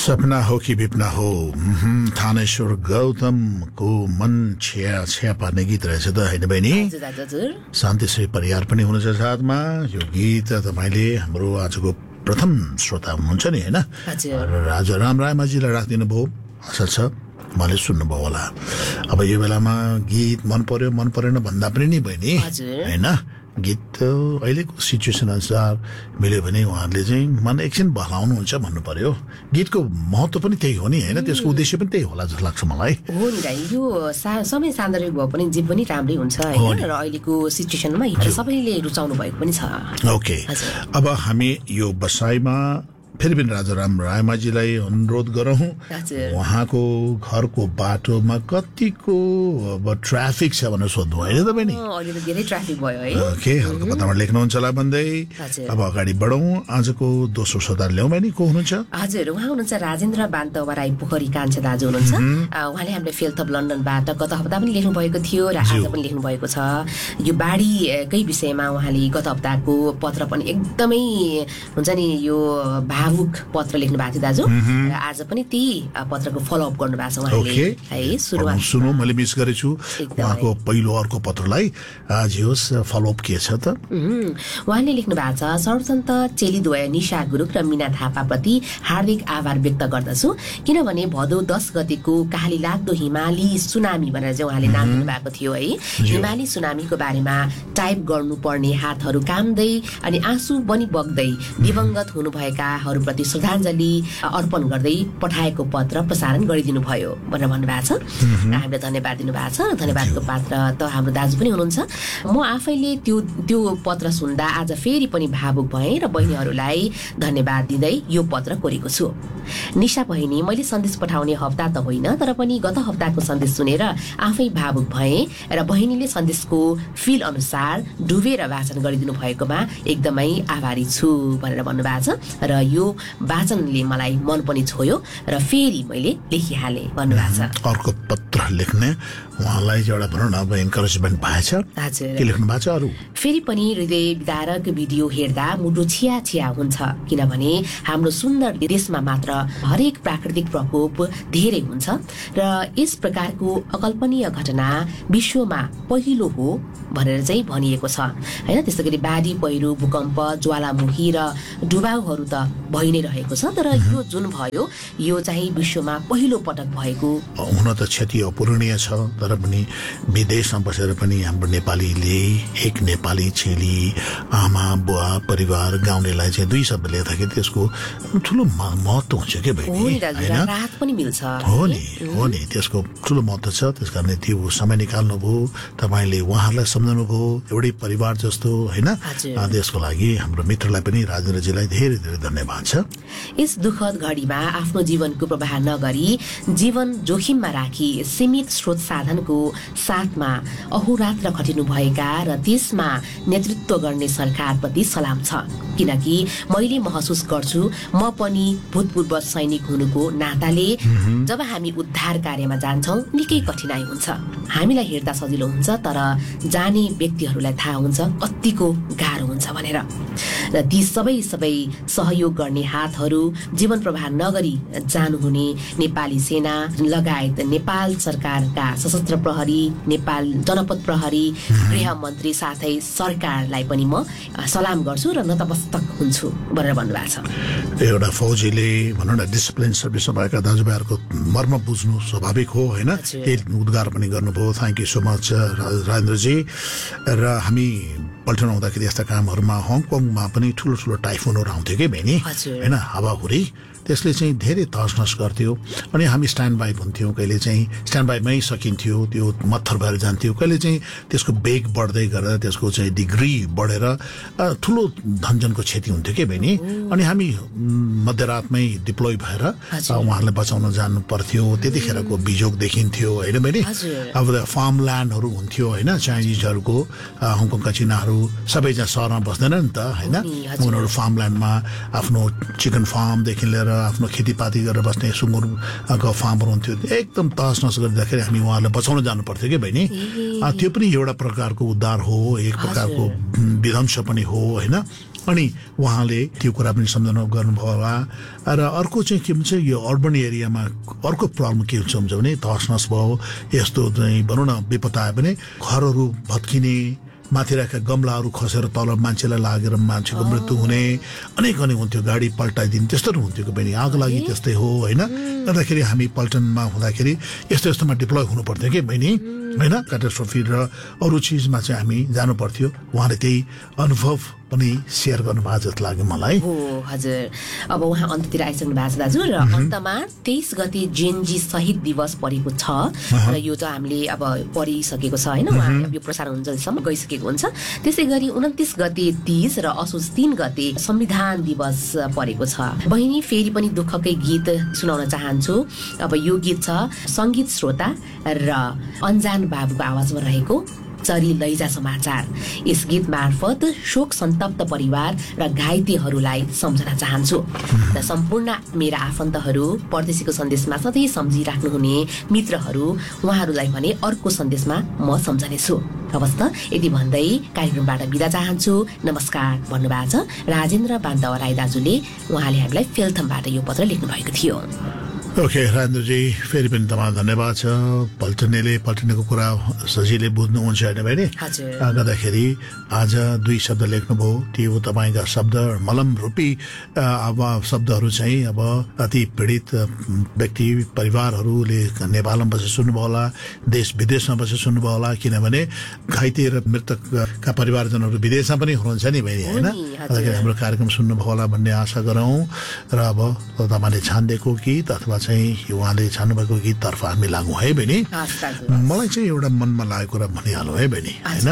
सपना हो कि विपना हो थानेश्वर गौतमको मन छ्या छ्या पार्ने गीत रहेछ त होइन बहिनी? शान्तिश्री परियार पनि हुनुहुन्छ साथमा। यो गीत तपाईँले हाम्रो आजको प्रथम श्रोता हुनुहुन्छ नि होइन? राजा राम रायमाझीलाई राखिदिनु भयो, आशा छ उहाँले सुन्नुभयो होला। अब यो बेलामा गीत मन पर्यो मन परेन भन्दा पनि नि बहिनी होइन, गीत अहिलेको सिचुएसन अनुसार मिल्यो भने उहाँहरूले चाहिँ मन एकछिन बहलाउनुहुन्छ भन्नु पर्यो। गीतको महत्त्व पनि त्यही हो नि होइन, त्यसको उद्देश्य पनि त्यही होला जस्तो लाग्छ मलाई। हो नि दाइ, यो समय सान्दर्भिक भयो पनि जे पनि राम्रै हुन्छ होइन, र अहिलेको सिचुएसनमा सबैले रुचाउनु भएको पनि छ। ओके, अब हामी यो बसाइमा फेरि पनि राजाराम रायमाझीलाई अनुरोध गरौँ, उहाँको घरको बाटोमा कतिको अब ट्राफिक छ भनेर सोध्नु होइन त बहिनी? अहिले त धेरै ट्राफिक भयो है। ओके, हल्का पत्तामा लेख्नुहुन्छ होला भन्दै अब अगाडि बढौँ। आजको दोस्रो श्रोता ल्याउँ बहिनी, को हुनुहुन्छ? हजुर, उहाँ हुनुहुन्छ राजेन्द्र बान्तवराई पोखरी कान्छा दाजु हुनुहुन्छ। उहाँले हामीले फेल्थ अफ लन्डनबाट गत हप्ता पनि लेख्नु भएको थियो र आज पनि लेख्नु भएको छ। यो बाढीकै विषयमा उहाँले गत हप्ताको पत्र पनि एकदमै हुन्छ नि यो भावुक पत्र लेख्नु भएको थियो दाजु, र आज पनि त्यही पत्रको फलोअप गर्नु भएको छ उहाँले है। सुनौ, मैले मिस गरेछु उहाँको पहिलो अर्को पत्रलाई, आज होस् फलोअप के छ त? उहाँले लेख्नु भएको छ, सर्वप्रथम त चेलीद्वय निशा गुरुङ र मिना थापाप्रति हार्दिक आभार व्यक्त गर्दछु, किनभने भदौ 10 गतेको काली लाग्दो हिमाली सुनामी भनेर चाहिँ उहाँले नाम दिनु भएको थियो है। हिमाली सुनामीको बारेमा टाइप गर्नुपर्ने हातहरू काम्दै अनि आँसु पनि बग्दै दिवंगत हुनुभएकाहरू प्रति श्रद्धाञ्जली अर्पण गर्दै पठाएको पत्र प्रसारण गरिदिनु भयो भनेर भन्नुभएको छ। हामीले धन्यवाद दिनुभएको छ। धन्यवादको पात्र त हाम्रो दाजु पनि हुनुहुन्छ। म आफैले त्यो पत्र सुन्दा आज फेरि पनि भावुक भएँ र बहिनीहरूलाई धन्यवाद दिँदै यो पत्र कोरेको छु। निशा बहिनी, मैले सन्देश पठाउने हप्ता त होइन, तर पनि गत हप्ताको सन्देश सुनेर आफै भावुक भएँ र बहिनीले सन्देशको फिल अनुसार डुबेर वाचन गरिदिनु भएकोमा एकदमै आभारी छु भनेर भन्नुभएको छ। र यो वाचनले मलाई मन पनि छोयो र फेरि मैले लेखिहालेँ भन्नुभएको छ। अर्को पत्र लेख्ने उहाँलाई एउटा भनौँ न अब इन्करेजमेन्ट भएछ। के लेख्नु भएको छ अरू? फेरि पनि हृदय विदारक भिडियो हेर्दा मुटु छिया छिया हुन्छ, किनभने हाम्रो सुन्दर देशमा मात्र हरेक प्राकृतिक प्रकोप धेरै हुन्छ र यस प्रकारको अकल्पनीय घटना विश्वमा पहिलो हो भनेर चाहिँ भनिएको छ होइन। त्यस्तै गरी बाढी, पहिरो, भूकम्प, ज्वालामुखी र डुबाउहरू त भइ नै रहेको छ, तर यो जुन भयो यो चाहिँ विश्वमा पहिलो पटक भएको। हुन त क्षति अपूरणीय छ, तर पनि विदेशमा बसेर पनि हाम्रो नेपालीले एक नेपाली चेली आमा बुवा परिवार गाउँलेलाई चाहिँ दुई शब्द लेख्दाखेरि त्यसको ठुलो महत्त्व हुन्छ के भाइ होइन? राहत पनि मिल्छ। हो नि, त्यसको ठुलो महत्त्व छ। त्यस कारणले त्यो समय निकाल्नु भयो, तपाईँले उहाँहरूलाई सम्झाउनु भयो एउटै परिवार जस्तो होइन। त्यसको लागि हाम्रो मित्रलाई पनि राजेन्द्रजीलाई धेरै धेरै धन्यवाद छ। यस दुःखद घडीमा आफ्नो जीवनको प्रवाह नगरी जीवन जोखिममा राखी सीमित स्रोत साधनको साथमा अहोरात्र खटिनु भएका र त्यसमा नेतृत्व गर्ने सरकारप्रति सलाम छ, किनकि मैले महसुस गर्छु म पनि भूतपूर्व सैनिक हुनुको नाताले जब हामी उद्धार कार्यमा जान्छौँ निकै कठिनाइ हुन्छ। हामीलाई हेर्दा सजिलो हुन्छ, तर जाने व्यक्तिहरूलाई थाहा हुन्छ कतिको गाह्रो हुन्छ भनेर। र ती सबै सहयोग गर्ने हातहरू जीवन प्रवाह नगरी जानुहुने नेपाली सेना लगायत नेपाल सरकारका सशस्त्र प्रहरी, नेपाल जनपद प्रहरी, गृह मन्त्री साथै सरकारलाई पनि म सलाम गर्छु र नतमस्तक हुन्छु भनेर भन्नुभएको छ। एउटा फौजीले भनौँ न डिसिप्लिन सर्भिसमा भएका दाजुभाइहरूको मर्म बुझ्नु स्वाभाविक हो होइन, त्यही उद्गार पनि गर्नुभयो। Thank you so much राजेन्द्रजी। र हामी पल्टन आउँदाखेरि यस्ता कामहरूमा हङकङमा पनि ठुलो ठुलो टाइफुनहरू आउँथ्यो कि बहिनी होइन, हावाहुरी, त्यसले चाहिँ धेरै तहसनस गर्थ्यो अनि हामी स्ट्यान्ड बाई हुन्थ्यौँ। कहिले चाहिँ स्ट्यान्ड बाईमै सकिन्थ्यो, त्यो मत्थर भएर जान्थ्यो। कहिले चाहिँ त्यसको बेग बढ्दै गरेर त्यसको चाहिँ डिग्री बढेर ठुलो धनजनको क्षति हुन्थ्यो कि बहिनी। अनि हामी मध्यरातमै डिप्लोय भएर उहाँहरूलाई बचाउन जानु पर्थ्यो। त्यतिखेरको बिजोग देखिन्थ्यो होइन बहिनी। अब फार्म ल्यान्डहरू हुन्थ्यो होइन, चाइनिजहरूको हङकङका चिनाहरू सबैजना सहरमा बस्दैन नि त होइन, उनीहरू फार्म ल्यान्डमा आफ्नो चिकन फार्मदेखि लिएर आफ्नो खेतीपाती गरेर बस्ने सुँगुरको फार्महरू हुन्थ्यो। एकदम तहस नहस गरिँदाखेरि हामी उहाँहरूलाई बचाउन जानु पर्थ्यो कि बहिनी। त्यो पनि एउटा प्रकारको उद्धार हो, एक प्रकारको विध्वंस पनि हो होइन। अनि उहाँले त्यो कुरा पनि सम्झना गर्नुभयो होला। र अर्को चाहिँ के भन्छ यो अर्बन एरियामा अर्को प्रब्लम के हुन्छ भने तहस नहस भयो, यस्तो चाहिँ भनौँ न विपद आयो भने घरहरू भत्किने, माथि राखेका गमलाहरू खसेर तल मान्छेलाई लागेर मान्छेको मृत्यु हुने अनेक हुन्थ्यो, गाडी पल्टाइदिने त्यस्तोहरू हुन्थ्यो कि बहिनी। आगो लागि त्यस्तै हो होइन। गर्दाखेरि हामी पल्टनमा हुँदाखेरि यस्तो यस्तोमा डिप्लोय हुनु पर्थ्यो कि बहिनी होइन। क्याटास्ट्रोफी र अरू चिजमा चाहिँ हामी जानु पर्थ्यो। उहाँले त्यही अनुभव पनि सेयर गर्नुभएको जस्तो लाग्यो मलाई। हो हजुर। अब उहाँ अन्ततिर आइसक्नु भएको छ दाजु, र अन्तमा 23 गते जेनजी शहीद दिवस परेको छ र यो त हामीले अब पढिसकेको छ होइन, उहाँ यो प्रसारण हुन्जेलसम्म गइसकेको हुन्छ। त्यसै गरी 29 गते 30 र असोज 3 गते संविधान दिवस परेको छ। बहिनी फेरि पनि दुःखकै गीत सुनाउन चाहन्छु। अब यो गीत छ सङ्गीत श्रोता र अन्जान बाबुको आवाजमा रहेको चरी लैजा समाचार। यस गीत मार्फत शोक सन्तप्त परिवार र घाइतेहरूलाई सम्झना चाहन्छु र सम्पूर्ण मेरा आफन्तहरू परदेशीको सन्देशमा सधैँ सम्झिराख्नुहुने मित्रहरू उहाँहरूलाई भने अर्को सन्देशमा म सम्झनेछु। हवस् त, यति भन्दै कार्यक्रमबाट बिदा चाहन्छु। नमस्कार भन्नुभएको छ राजेन्द्र बान्तवा राई दाजुले। उहाँले हामीलाई फेल्थमबाट यो पत्र लेख्नु भएको थियो। ओके राजेन्द्रजी, फेरि पनि तपाईँ धन्यवाद छ। पल्टनेको कुरा सजिलै बुझ्नुहुन्छ होइन बहिनी। गर्दाखेरि आज 2 शब्द लेख्नुभयो, त्यो तपाईँका शब्द मलम रूपी अब शब्दहरू चाहिँ अब अति पीडित व्यक्ति परिवारहरूले नेपालमा बसेर सुन्नुभयो होला, देश विदेशमा बसेर सुन्नुभयो होला, किनभने घाइते र मृतकका परिवारजनहरू विदेशमा पनि हुनुहुन्छ नि बहिनी होइन। हाम्रो कार्यक्रम सुन्नुभयो होला भन्ने आशा गरौँ। र अब तपाईँले छानिदिएको गीत अथवा चाहिँ उहाँले छान्नुभएको गीततर्फ हामी लागौँ है बहिनी। मलाई चाहिँ एउटा मनमा लागेको कुरा भनिहालौँ है बहिनी होइन।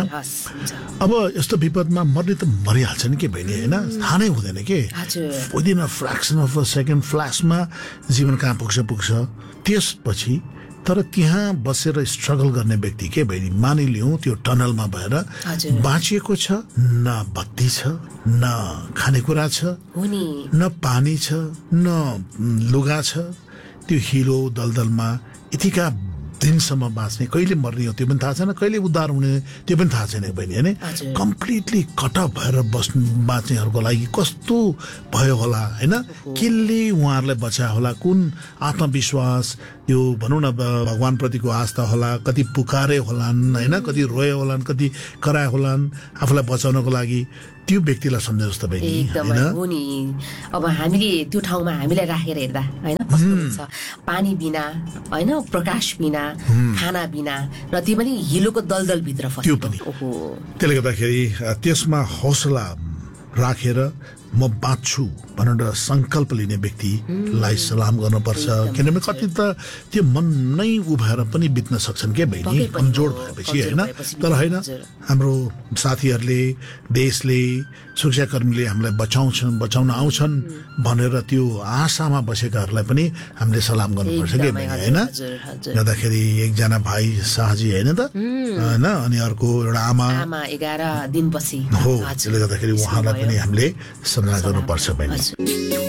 अब यस्तो विपदमा मर्ने त मरिहाल्छ नि के बहिनी होइन, थाहा नै हुँदैन के। Within a fraction of a second फ्ल्यासमा जीवन कहाँ पुग्छ। त्यसपछि तर त्यहाँ बसेर स्ट्रगल गर्ने व्यक्ति के बहिनी, मानिलिउँ त्यो टनलमा भएर बाँचिएको छ, न बत्ती छ, न खानेकुरा छ, न पानी छ, न लुगा छ। त्यो हिलो दलदलमा यतिका दिनसम्म बाँच्ने, कहिले मर्ने हो त्यो पनि थाहा छैन, कहिले उद्धार हुने त्यो पनि थाहा छैन बहिनी होइन। कम्प्लिटली कटअप भएर बाँच्नेहरूको लागि कस्तो भयो होला होइन। केले उहाँहरूलाई बचायो होला, कुन आत्मविश्वास, यो भनौँ न भगवानप्रतिको आस्था होला, कति पुकारे होलान् होइन, कति रोए होलान्, कति कराए होलान् आफूलाई बचाउनको लागि। त्यो व्यक्तिलाई सम्झे जस्तो एकदमै हो नि। अब हामीले त्यो ठाउँमा हामीलाई राखेर हेर्दा होइन कस्तो हुन्छ, पानी बिना होइन, प्रकाश बिना, खाना बिना, र त्यो पनि हिलोको दलदल भित्र त्यो पनि। त्यसले गर्दाखेरि त्यसमा हौसला राखेर म बाँच्छु भनेर संकल्प लिने व्यक्तिलाई सलाम गर्नुपर्छ। किनभने कति त त्यो मन नै उभेर पनि बित्न सक्छन् के बहिनी, कमजोर भएपछि होइन। तर होइन, हाम्रो साथीहरूले, देशले, सुरक्षाकर्मीले हामीलाई बचाउन आउँछन् भनेर त्यो आशामा बसेकाहरूलाई पनि हामीले सलाम गर्नुपर्छ के बहिनी होइन। गर्दाखेरि एकजना भाइ शाहजी होइन त होइन, अनि अर्को एउटा आमा 11 दिनपछि हो। त्यसले गर्दाखेरि उहाँलाई पनि हामीले सम्झना गर्नुपर्छ बहिनी।